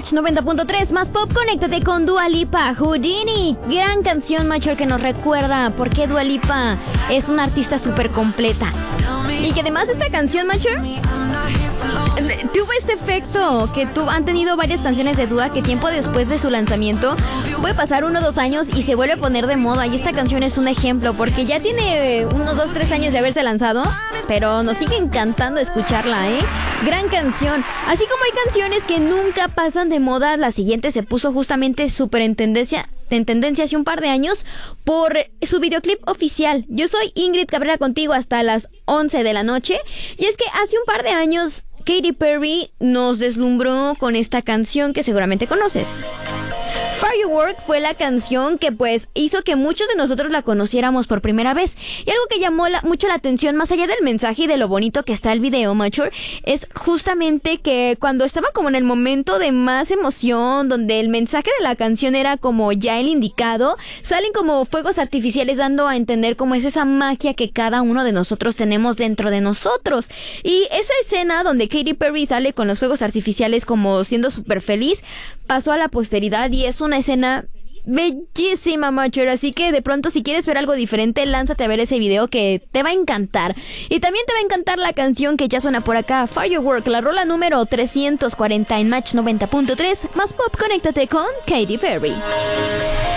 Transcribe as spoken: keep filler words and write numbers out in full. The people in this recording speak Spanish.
Match noventa punto tres, más pop, conéctate con Dua Lipa, Houdini. Gran canción, Macho, que nos recuerda por qué Dua Lipa es una artista súper completa. Y que además esta canción, Macho, tuvo este efecto que tu, han tenido varias canciones de Dua que tiempo después de su lanzamiento puede pasar uno o dos años y se vuelve a poner de moda. Y esta canción es un ejemplo porque ya tiene unos dos, tres años de haberse lanzado, pero nos sigue encantando escucharla, ¿eh? Gran canción. Así como hay canciones que nunca pasan de moda, la siguiente se puso justamente súper en tendencia en tendencia hace un par de años por su videoclip oficial. Yo soy Ingrid Cabrera contigo hasta las once de la noche. Y es que hace un par de años Katy Perry nos deslumbró con esta canción que seguramente conoces. Firework fue la canción que pues hizo que muchos de nosotros la conociéramos por primera vez. Y algo que llamó la, mucho la atención, más allá del mensaje y de lo bonito que está el video, Mature, es justamente que cuando estaba como en el momento de más emoción, donde el mensaje de la canción era como ya el indicado, salen como fuegos artificiales dando a entender cómo es esa magia que cada uno de nosotros tenemos dentro de nosotros. Y esa escena donde Katy Perry sale con los fuegos artificiales como siendo súper feliz, pasó a la posteridad y es una escena bellísima, Macho. Así que de pronto, si quieres ver algo diferente, lánzate a ver ese video que te va a encantar. Y también te va a encantar la canción que ya suena por acá, Firework, la rola número trescientos cuarenta en Match noventa punto tres, más pop, conéctate con Katy Perry.